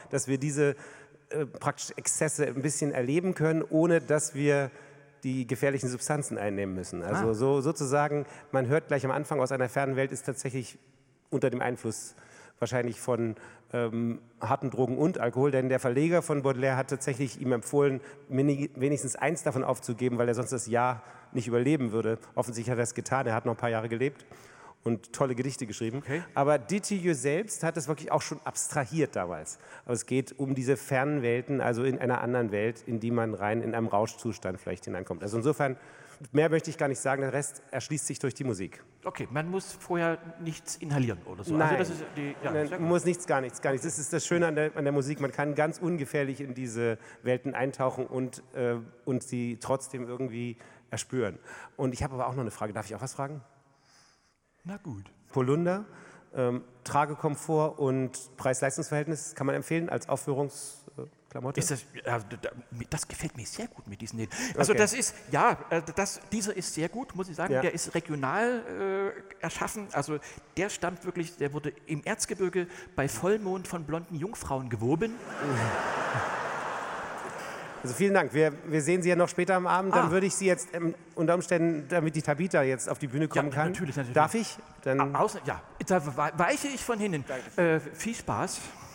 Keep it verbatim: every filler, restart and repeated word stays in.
dass wir diese äh, praktisch Exzesse ein bisschen erleben können, ohne dass wir die gefährlichen Substanzen einnehmen müssen. Also ah. so, sozusagen, man hört gleich am Anfang, aus einer fernen Welt ist tatsächlich unter dem Einfluss wahrscheinlich von ähm, harten Drogen und Alkohol, denn der Verleger von Baudelaire hat tatsächlich ihm empfohlen, wenigstens eins davon aufzugeben, weil er sonst das Jahr nicht überleben würde. Offensichtlich hat er es getan, er hat noch ein paar Jahre gelebt und tolle Gedichte geschrieben. Okay. Aber Dutilleux selbst hat es wirklich auch schon abstrahiert damals. Aber es geht um diese fernen Welten, also in einer anderen Welt, in die man rein in einem Rauschzustand vielleicht hineinkommt. Also insofern, mehr möchte ich gar nicht sagen, der Rest erschließt sich durch die Musik. Okay, man muss vorher nichts inhalieren oder so. Nein, also das ist die, ja, man muss nichts, gar nichts, gar nichts. Das ist das Schöne an der, an der Musik, man kann ganz ungefährlich in diese Welten eintauchen und, äh, und sie trotzdem irgendwie erspüren. Und ich habe aber auch noch eine Frage, darf ich auch was fragen? Na gut. Polunder, ähm, Tragekomfort und Preis-Leistungs-Verhältnis kann man empfehlen als Aufführungsklamotte? Ist das, ja, das gefällt mir sehr gut mit diesen Nähten. Also Okay. das ist, ja, das, dieser ist sehr gut, muss ich sagen. Ja. Der ist regional äh, erschaffen. Also der stammt wirklich, der wurde im Erzgebirge bei Vollmond von blonden Jungfrauen gewoben. Also vielen Dank. Wir, wir sehen Sie ja noch später am Abend. Dann Ah. würde ich Sie jetzt ähm, unter Umständen, damit die Tabitha jetzt auf die Bühne kommen Ja, kann. natürlich, natürlich. Darf ich? Dann Außer, ja, da weiche ich von hinten. Äh, viel Spaß.